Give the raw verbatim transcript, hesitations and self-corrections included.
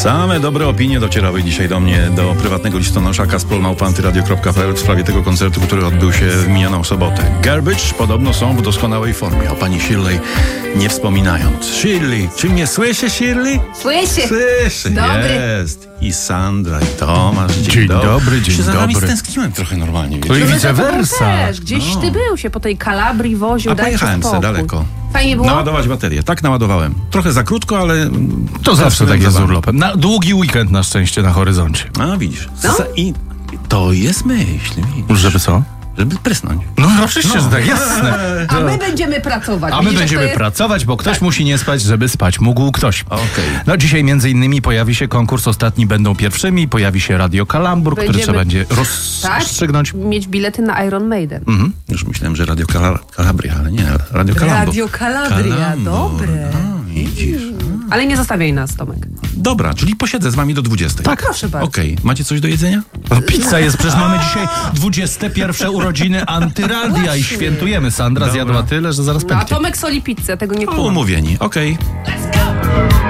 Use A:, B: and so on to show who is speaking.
A: Same dobre opinie docierały dzisiaj do mnie, do prywatnego listonosza kasprol małpa antyradio kropka p l w sprawie tego koncertu, który odbył się w minioną sobotę. Garbage podobno są w doskonałej formie, o pani Shirley nie wspominając. Shirley, czy mnie słyszy, Shirley?
B: Słyszy.
A: Słyszy,
B: Dobry.
A: jest. I Sandra, i Tomasz. Dzień,
C: Dzień dobry, dzień
A: Się za nami
C: dobry.
A: stęskniłem trochę normalnie.
C: To i
A: wiecie?
C: vice versa.
B: Też. Gdzieś
A: No.
B: ty był się po tej Kalabrii woził.
A: A
B: dajcie
A: pojechałem se
B: spokój.
A: daleko.
B: Fajnie było?
A: Naładować baterię. Tak naładowałem. Trochę za krótko, ale...
C: To zawsze tak jest z
A: zabawne.
C: urlopem. Na długi weekend na szczęście na horyzoncie.
A: A widzisz.
B: No.
A: Za- I to jest myśl, widzisz.
C: Żeby co?
A: Żeby prysnąć.
C: No oczywiście, że tak, jasne.
B: A my będziemy pracować.
C: A my
B: Widzisz, jak
C: będziemy
B: to jest?
C: pracować, bo ktoś musi nie spać, żeby spać mógł ktoś.
A: Okej.
C: No dzisiaj między innymi pojawi się konkurs Ostatni będą pierwszymi, pojawi się Radio Kalambur, który
B: Będziemy-
C: trzeba będzie
B: Tak?
C: rozstrzygnąć.
B: Mieć bilety na Iron Maiden.
A: Mhm. Już myślałem, że Radio Kala- Kalabria, ale nie, Radio Kalambur.
B: Radio Kalabria,
A: Kalambur.
B: dobre.
A: A, widzisz.
B: Ale nie zostawiaj nas, Tomek.
A: Dobra, czyli posiedzę z wami do dwudziestej.
C: Tak.
B: Proszę bardzo.
A: Okej, macie coś do jedzenia?
C: No, pizza jest, przecież mamy dzisiaj dwudzieste pierwsze urodziny Antyradia i
B: Właśnie.
C: świętujemy. Sandra
A: Dobra.
C: zjadła tyle, że zaraz
B: No, a
C: pęknie.
B: Tomek soli pizzę, tego nie
A: O,
B: kumam.
A: umówieni, okej.